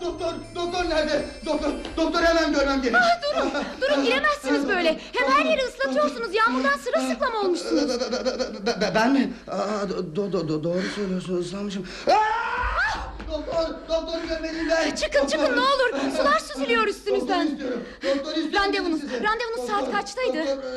Doktor nerede? Doktor hemen görmem gerek. Durun giremezsiniz böyle. Hem her yeri ıslatıyorsunuz. Yağmurdan sırılsıklam olmuşsunuz. Ben mi? Doğru söylüyorsun, ıslanmışım. Doktor görmeliyim ben. Çıkın ne olur. Sular süzülüyor üstünüzden. Doktor istiyorum. Randevunuz saat kaçtaydı?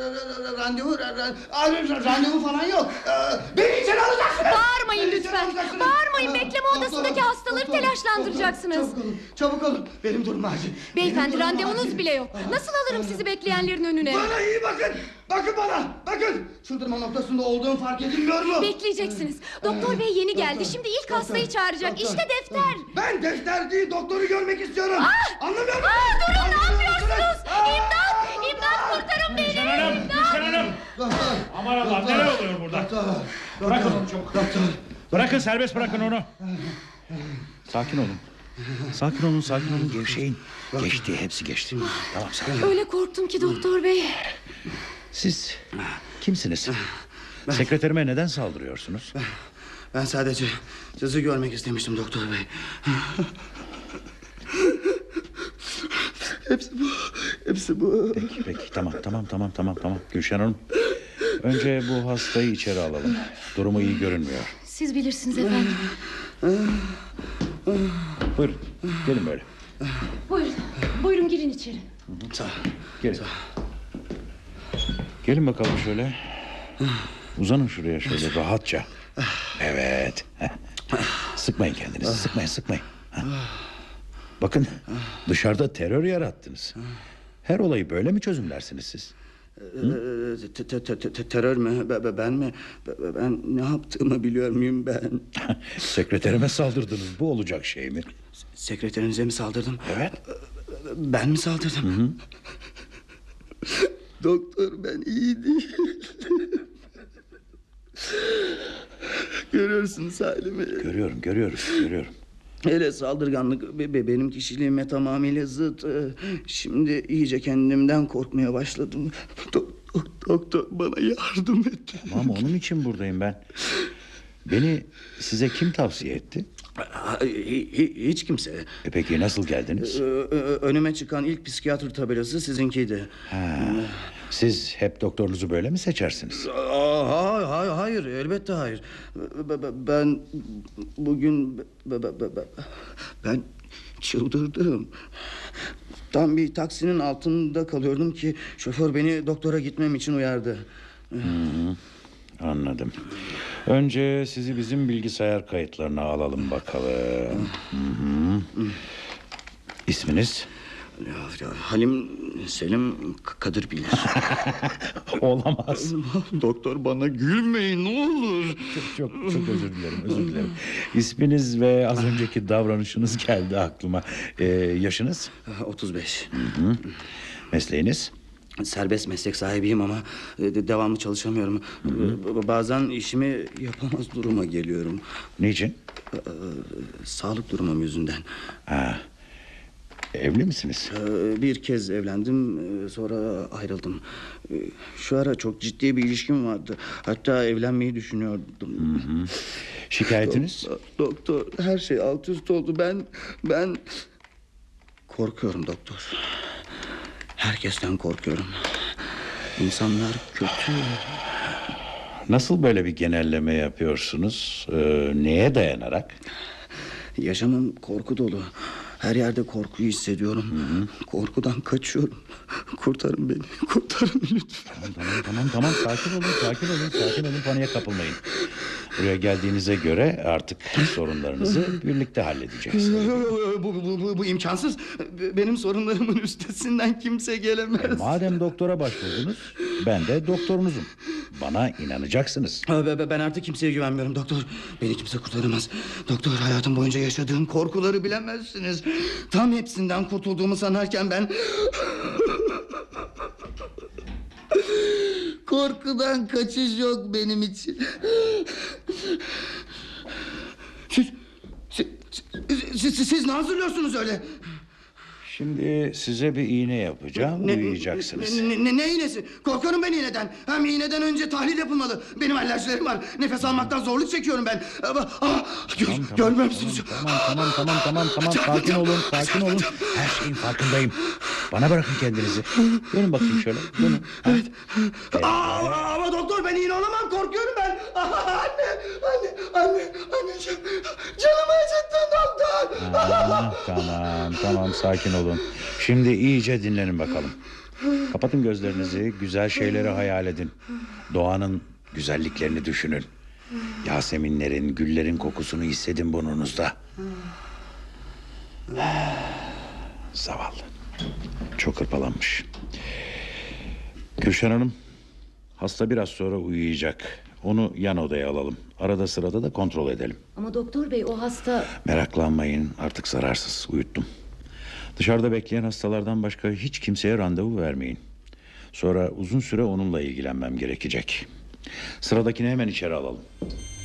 Randevu falan yok. Beni içeri alacaksın. Bağırmayın lütfen. Bağırmayın. Bekleme odasındaki hastaları telaşlandıracaksınız. Çabuk olun. Benim durum acil. Beyefendi randevunuz bile yok. Nasıl alırım sizi bekleyenlerin önüne? Bana iyi bakın. Bakın bana. Bakın. Çıldırma noktasında olduğum fark edilmiyor mu? Bekleyeceksiniz. Doktor bey yeni geldi. Şimdi ilk hastayı çağıracak. İşte defter. Ben defter değil, doktoru görmek istiyorum. Anlamıyor musun? Durun ne yapıyorsunuz? İmdat kurtarın beni. Gülşen Hanım. Aman Allah, neler oluyor burada? Bırakın onu çabuk. Bırakın, serbest bırakın onu. Sakin olun. Sakin olun, gevşeyin. Geçti, hepsi geçti. Tamam, sakin. Öyle korktum ki doktor bey. Siz kimsiniz? Sekreterime neden saldırıyorsunuz? Ben sadece sizi görmek istemiştim doktor bey. Hepsi bu. Peki, tamam. Gülşen Hanım, önce bu hastayı içeri alalım. Durumu iyi görünmüyor. Siz bilirsiniz efendim. Buyurun, gelin böyle. Buyurun girin içeri. Sağ ol. Gelin. Gelin bakalım şöyle. Uzanın şuraya şöyle rahatça. Evet. Sıkmayın kendinizi, sıkmayın. Bakın, dışarıda terör yarattınız. Her olayı böyle mi çözümlersiniz siz? Terör mü? Ben mi? Ben ne yaptığımı biliyor muyum ben? Sekreterime saldırdınız, bu olacak şey mi? Sekreterinize mi saldırdım? Evet. Ben mi saldırdım? Doktor, ben iyi değilim. Görüyorsunuz halimi. Görüyorum. Hele saldırganlık benim kişiliğime tamamıyla zıt. Şimdi iyice kendimden korkmaya başladım. Doktor bana yardım et. Tamam, onun için buradayım ben. Beni size kim tavsiye etti? Hiç kimse. Peki nasıl geldiniz? Önüme çıkan ilk psikiyatr tabelası sizinkiydi. Siz hep doktorunuzu böyle mi seçersiniz? Hayır, elbette hayır. Ben bugün ben çıldırdım. Tam bir taksinin altında kalıyordum ki şoför beni doktora gitmem için uyardı. Anladım. Önce sizi bizim bilgisayar kayıtlarına alalım bakalım. İsminiz? Halim Selim Kadir bilir. Olamaz. Doktor, bana gülmeyin ne olur. Çok özür dilerim. İsminiz ve az önceki davranışınız geldi aklıma. Yaşınız? 35. Mesleğiniz? Serbest meslek sahibiyim ama devamlı çalışamıyorum. Bazen işimi yapamaz duruma geliyorum. Niçin? Sağlık durumum yüzünden. Evli misiniz? Bir kez evlendim, sonra ayrıldım. Şu ara çok ciddi bir ilişkim vardı. Hatta evlenmeyi düşünüyordum. Şikayetiniz? Doktor, her şey alt üst oldu. Ben korkuyorum doktor. Herkesten korkuyorum. İnsanlar kötü. Nasıl böyle bir genelleme yapıyorsunuz? Neye dayanarak? Yaşamım korku dolu. Her yerde korkuyu hissediyorum. Korkudan kaçıyorum. Kurtarın beni. Kurtarın lütfen. Tamam. Sakin olun. Paniğe kapılmayın. Buraya geldiğinize göre artık sorunlarınızı birlikte halledeceksiniz. Bu imkansız. Benim sorunlarımın üstesinden kimse gelemez. Madem doktora başvurdunuz, ben de doktorunuzum. Bana inanacaksınız. Ben artık kimseye güvenmiyorum doktor. Beni kimse kurtaramaz. Doktor, hayatım boyunca yaşadığım korkuları bilemezsiniz. Tam hepsinden kurtulduğumu sanarken ben... Korkudan kaçış yok benim için. Siz ne hazırlıyorsunuz öyle? Şimdi size bir iğne yapacağım, uyuyacaksınız. Ne iğnesi? Korkarım ben iğneden. Hem iğneden önce tahlil yapılmalı. Benim alerjilerim var. Nefes almaktan zorluk çekiyorum ben. Görmüyor musunuz? Tamam. Sakin olun. Her şeyin farkındayım. Bana bırakın kendinizi. Dönün bakayım şöyle. Dönün. Evet. Ama doktor ben iğne olamam. Korkuyorum ben. Anneciğim. Canımı acıttın doktor. Tamam sakin olun. Şimdi iyice dinlenin bakalım. Kapatın gözlerinizi, güzel şeyleri hayal edin. Doğanın güzelliklerini düşünün. Yaseminlerin, güllerin kokusunu hissedin burnunuzda. Zavallı. Çok hırpalanmış. Gülşen Hanım, hasta biraz sonra uyuyacak. Onu yan odaya alalım. Arada sırada da kontrol edelim. Ama doktor bey o hasta... Meraklanmayın, artık zararsız, uyuttum. Dışarıda bekleyen hastalardan başka hiç kimseye randevu vermeyin. Sonra uzun süre onunla ilgilenmem gerekecek. Sıradakini hemen içeri alalım.